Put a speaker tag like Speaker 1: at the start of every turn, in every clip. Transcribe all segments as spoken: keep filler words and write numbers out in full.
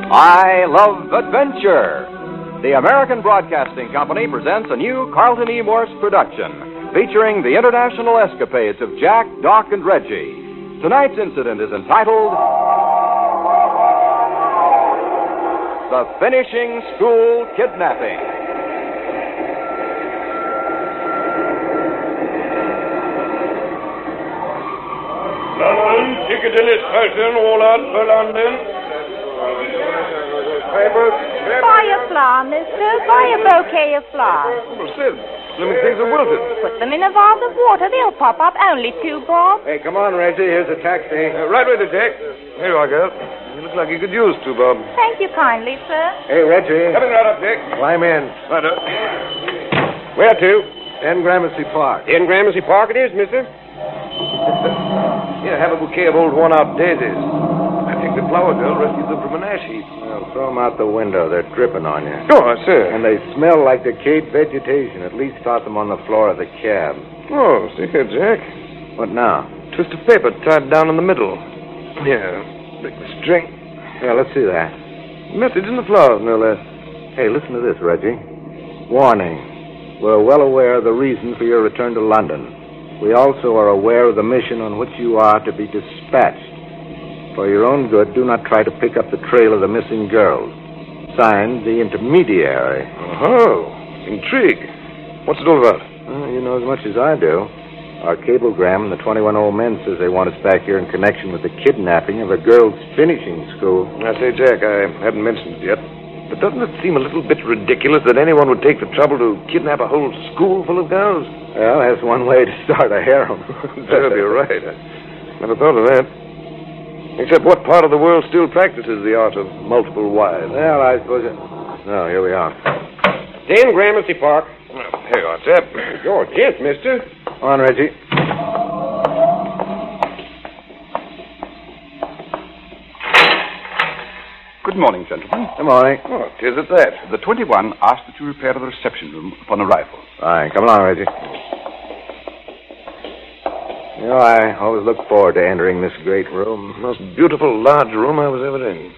Speaker 1: I Love Adventure. The American Broadcasting Company presents a new Carlton E. Morse production featuring the international escapades of Jack, Doc, and Reggie. Tonight's incident is entitled The Finishing School Kidnapping.
Speaker 2: London, Piccadilly Station, all out for London. Papers, papers.
Speaker 3: Buy a flower, mister. Buy a bouquet of flowers.
Speaker 2: Well, Sid, slimming things are wilted.
Speaker 3: Put them in a vase of water. They'll pop up. Only two bob.
Speaker 4: Hey, come on, Reggie. Here's a taxi.
Speaker 2: Uh, right with you, Jack. Here you are, girl. You look like you could use two bob.
Speaker 3: Thank you kindly, sir.
Speaker 4: Hey, Reggie.
Speaker 2: Coming right up, Jack.
Speaker 4: Climb in.
Speaker 2: Right up.
Speaker 4: Where to? In Gramercy Park.
Speaker 2: In Gramercy Park it is, mister. Here, have a bouquet of old worn-out daisies. I think the flower girl rescued them from an ash heap.
Speaker 4: Well, throw them out the window. They're dripping on you.
Speaker 2: Oh, I see.
Speaker 4: And they smell like decayed vegetation. At least toss them on the floor of the cab.
Speaker 2: Oh, see here, Jack.
Speaker 4: What now?
Speaker 2: Twist of paper tied down in the middle. Yeah, break the string.
Speaker 4: Yeah, let's see that.
Speaker 2: Message in the flowers, no less.
Speaker 4: Hey, listen to this, Reggie. Warning. We're well aware of the reason for your return to London. We also are aware of the mission on which you are to be dispatched. For your own good, do not try to pick up the trail of the missing girls. Signed, the intermediary.
Speaker 2: Oh, intrigue. What's it all about?
Speaker 4: Well, you know as much as I do. Our cablegram and the twenty-one old men says they want us back here in connection with the kidnapping of a girls' finishing school.
Speaker 2: I say, Jack, I hadn't mentioned it yet. But doesn't it seem a little bit ridiculous that anyone would take the trouble to kidnap a whole school full of girls?
Speaker 4: Well, that's one way to start a harem.
Speaker 2: That'd be right. I never thought of that. Except what part of the world still practices the art of multiple wives?
Speaker 4: Well, I suppose it... Oh, here we are.
Speaker 2: In Gramercy Park. Well, here you are, Sep. Your gift, mister.
Speaker 4: Come on, Reggie.
Speaker 5: Good morning, gentlemen.
Speaker 4: Good morning.
Speaker 2: Oh, tis at that.
Speaker 5: The twenty-one asked that you repair to the reception room upon arrival.
Speaker 4: Fine. Come along, Reggie. You know, I always look forward to entering this great room.
Speaker 2: Most beautiful, large room I was ever in.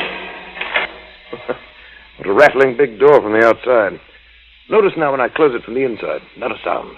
Speaker 2: What a rattling big door from the outside. Notice now when I close it from the inside. Not a sound.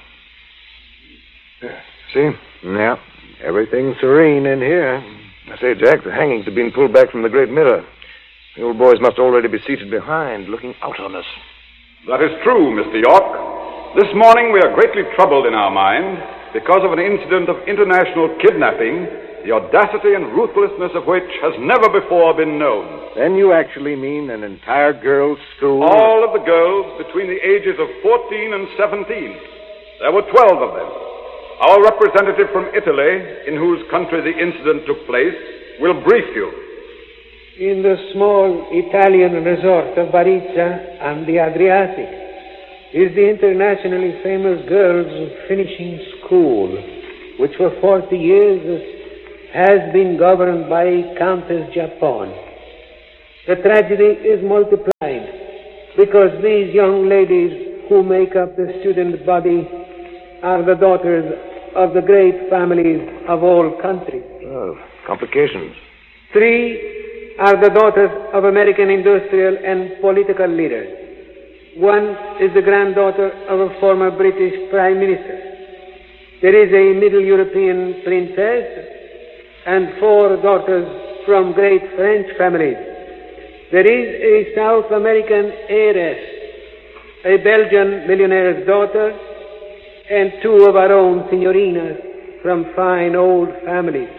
Speaker 2: Yeah, see?
Speaker 4: Yeah. Everything's serene in here.
Speaker 2: I say, Jack, the hangings have been pulled back from the great mirror. The old boys must already be seated behind, looking out on us.
Speaker 5: That is true, Mister York. This morning we are greatly troubled in our mind because of an incident of international kidnapping, the audacity and ruthlessness of which has never before been known.
Speaker 4: Then you actually mean an entire girls' school?
Speaker 5: All of the girls between the ages of fourteen and seventeen. There were twelve of them. Our representative from Italy, in whose country the incident took place, will brief you.
Speaker 6: In the small Italian resort of Barizza on the Adriatic is the internationally famous girls' finishing school, which for forty years has been governed by Countess Japan. The tragedy is multiplied because these young ladies who make up the student body are the daughters of the great families of all countries.
Speaker 2: Oh, complications.
Speaker 6: Three are the daughters of American industrial and political leaders. One is the granddaughter of a former British Prime Minister. There is a Middle European princess and four daughters from great French families. There is a South American heiress, a Belgian millionaire's daughter, and two of our own signorinas from fine old families.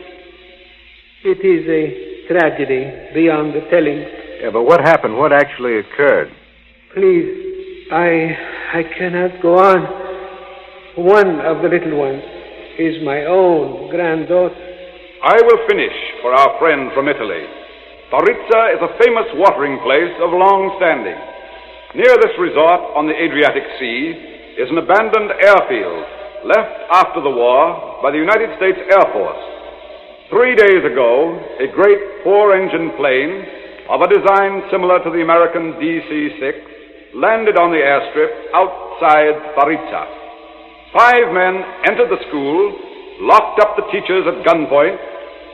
Speaker 6: It is a tragedy beyond the telling.
Speaker 4: Yeah, but what happened? What actually occurred?
Speaker 6: Please, I I cannot go on. One of the little ones is my own granddaughter.
Speaker 5: I will finish for our friend from Italy. Barizza is a famous watering place of long standing. Near this resort on the Adriatic Sea is an abandoned airfield left after the war by the United States Air Force. Three days ago, a great four-engine plane of a design similar to the American D C six landed on the airstrip outside Barizza. Five men entered the school, locked up the teachers at gunpoint,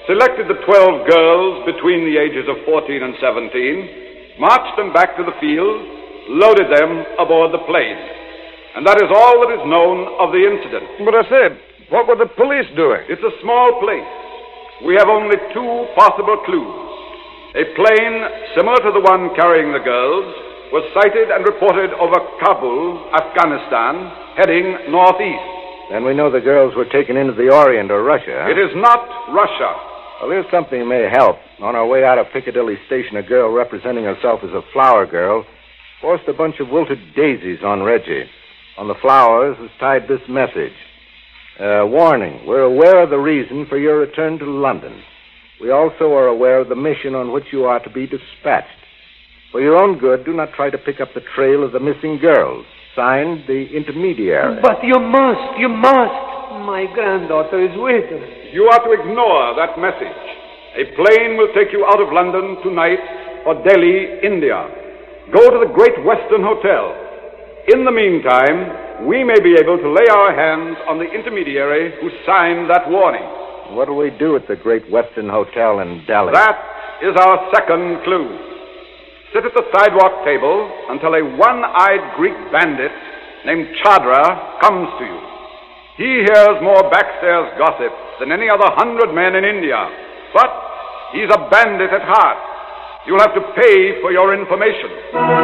Speaker 5: selected the twelve girls between the ages of fourteen and seventeen, marched them back to the field, loaded them aboard the plane. And that is all that is known of the incident.
Speaker 2: But I said, what were the police doing?
Speaker 5: It's a small place. We have only two possible clues. A plane similar to the one carrying the girls was sighted and reported over Kabul, Afghanistan, heading northeast.
Speaker 4: Then we know the girls were taken into the Orient or Russia, huh?
Speaker 5: It is not Russia.
Speaker 4: Well, here's something that may help. On our way out of Piccadilly Station, a girl representing herself as a flower girl forced a bunch of wilted daisies on Reggie. On the flowers was tied this message. Uh, warning, we're aware of the reason for your return to London. We also are aware of the mission on which you are to be dispatched. For your own good, do not try to pick up the trail of the missing girls. Signed, the intermediary.
Speaker 6: But you must, you must. My granddaughter is with her.
Speaker 5: You are to ignore that message. A plane will take you out of London tonight for Delhi, India. Go to the Great Western Hotel. In the meantime, we may be able to lay our hands on the intermediary who signed that warning.
Speaker 4: What do we do at the Great Western Hotel in Delhi?
Speaker 5: That is our second clue. Sit at the sidewalk table until a one-eyed Greek bandit named Chadra comes to you. He hears more backstairs gossip than any other hundred men in India, but he's a bandit at heart. You'll have to pay for your information.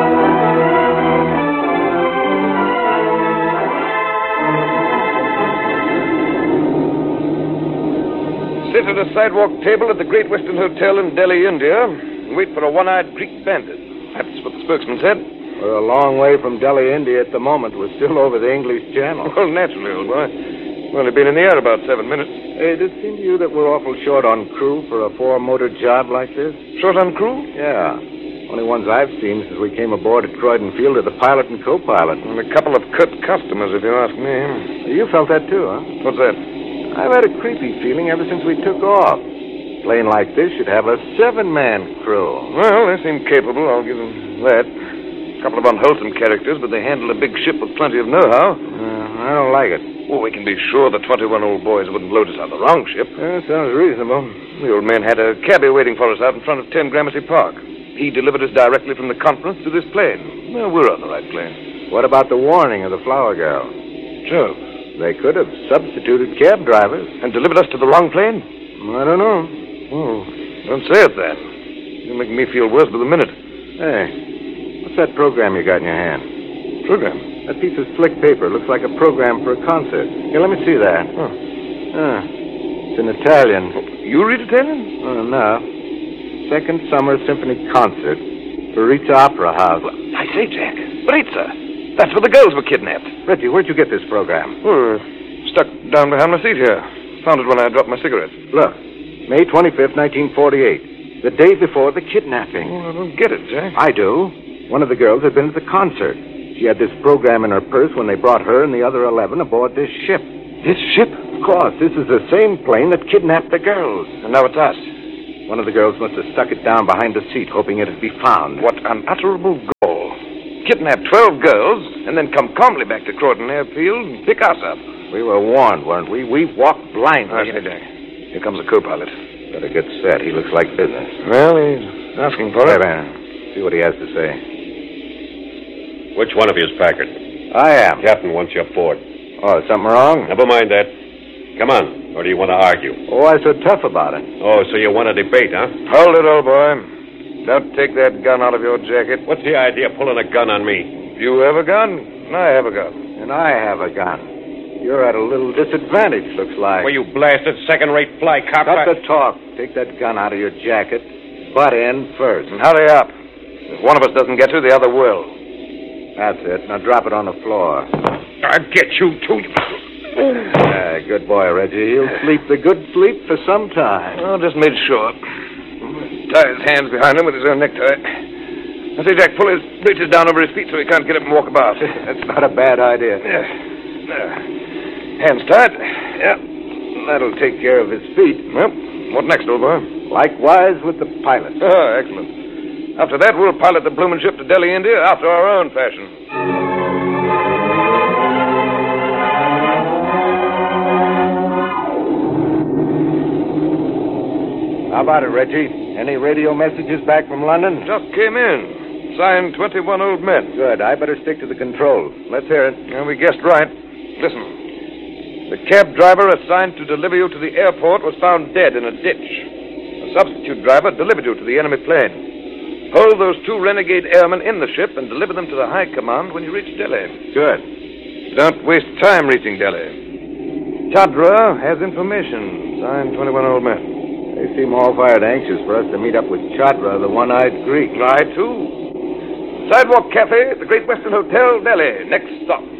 Speaker 2: Sit at a sidewalk table at the Great Western Hotel in Delhi, India, and wait for a one-eyed Greek bandit. That's what the spokesman said.
Speaker 4: We're a long way from Delhi, India at the moment. We're still over the English Channel.
Speaker 2: Well, naturally, old boy. We've only been in the air about seven minutes.
Speaker 4: Hey, did it seem to you that we're awful short on crew for a four-motor job like this?
Speaker 2: Short on crew?
Speaker 4: Yeah. Only ones I've seen since we came aboard at Croydon Field are the pilot and co-pilot.
Speaker 2: And a couple of cut customers, if you ask me.
Speaker 4: You felt that too, huh?
Speaker 2: What's that?
Speaker 4: I've had a creepy feeling ever since we took off. A plane like this should have a seven-man crew.
Speaker 2: Well, they seem capable, I'll give them that. A couple of unwholesome characters, but they handle a big ship with plenty of know-how.
Speaker 4: Uh, I don't like it.
Speaker 2: Well, we can be sure the twenty-one old boys wouldn't load us on the wrong ship.
Speaker 4: Yeah, sounds reasonable.
Speaker 2: The old man had a cabbie waiting for us out in front of ten Gramercy Park. He delivered us directly from the conference to this plane. Well, we're on the right plane.
Speaker 4: What about the warning of the flower girl?
Speaker 2: Sure.
Speaker 4: They could have substituted cab drivers.
Speaker 2: And delivered us to the wrong plane?
Speaker 4: I don't know.
Speaker 2: Oh, don't say it then. You're making me feel worse by the minute.
Speaker 4: Hey, what's that program you got in your hand?
Speaker 2: Program?
Speaker 4: That piece of slick paper looks like a program for a concert. Here, let me see that.
Speaker 2: Huh.
Speaker 4: Ah, it's in Italian.
Speaker 2: Oh, you read Italian?
Speaker 4: Oh, no. Second Summer Symphony Concert for Rizza Opera House.
Speaker 2: I say, Jack, Rizza. That's where the girls were kidnapped.
Speaker 4: Reggie, where'd you get this program?
Speaker 2: Oh, stuck down behind my seat here. Found it when I dropped my cigarettes.
Speaker 4: Look, May twenty-fifth, nineteen forty-eight. The day before the kidnapping.
Speaker 2: Oh, I don't get it, Jack.
Speaker 4: I do. One of the girls had been at the concert. She had this program in her purse when they brought her and the other eleven aboard this ship.
Speaker 2: This ship?
Speaker 4: Of course, this is the same plane that kidnapped the girls.
Speaker 2: And now it's us.
Speaker 4: One of the girls must have stuck it down behind the seat, hoping it'd be found.
Speaker 2: What unutterable gall. Kidnap twelve girls, and then come calmly back to Croydon Airfield and pick us up.
Speaker 4: We were warned, weren't we? We walked blindly.
Speaker 2: I see, Jack. Here comes the co-pilot.
Speaker 4: Better get set. He looks like business.
Speaker 2: Well, he's asking for it.
Speaker 4: There, see what he has to say.
Speaker 7: Which one of you is Packard?
Speaker 4: I am.
Speaker 7: Captain wants you aboard.
Speaker 4: Oh, is something wrong?
Speaker 7: Never mind that. Come on, or do you want to argue?
Speaker 4: Oh, I'm so tough about it.
Speaker 7: Oh, so you want to debate, huh?
Speaker 2: Hold it, old boy. Don't take that gun out of your jacket.
Speaker 7: What's the idea of pulling a gun on me?
Speaker 2: You have a gun, and I have a gun.
Speaker 4: And I have a gun. You're at a little disadvantage, looks like.
Speaker 7: Well, you blasted second-rate fly cop.
Speaker 4: Cut the talk. Take that gun out of your jacket. Butt in first.
Speaker 2: And hurry up. If one of us doesn't get you, the other will.
Speaker 4: That's it. Now drop it on the floor.
Speaker 7: I'll get you, too.
Speaker 4: Ah, good boy, Reggie. He'll sleep the good sleep for some time.
Speaker 2: Oh, just made sure. Tie his hands behind him with his own necktie. I say, Jack, pull his breeches down over his feet so he can't get up and walk about.
Speaker 4: That's not a bad idea.
Speaker 2: Yeah. There. Hands tied. Yeah.
Speaker 4: That'll take care of his feet.
Speaker 2: Well, what next, old boy?
Speaker 4: Likewise with the pilot.
Speaker 2: Oh, excellent. After that, we'll pilot the bloomin' ship to Delhi, India, after our own fashion.
Speaker 4: How about it, Reggie? Any radio messages back from London?
Speaker 2: Just came in. Signed twenty-one old men.
Speaker 4: Good. I better stick to the controls. Let's hear it.
Speaker 2: And we guessed right. Listen. The cab driver assigned to deliver you to the airport was found dead in a ditch. A substitute driver delivered you to the enemy plane. Hold those two renegade airmen in the ship and deliver them to the high command when you reach Delhi.
Speaker 4: Good.
Speaker 2: Don't waste time reaching Delhi. Chandra has information. Signed twenty-one old men.
Speaker 4: They seem all fired anxious for us to meet up with Chandra, the one-eyed Greek.
Speaker 2: I, too. Sidewalk Cafe at the Great Western Hotel, Delhi. Next stop.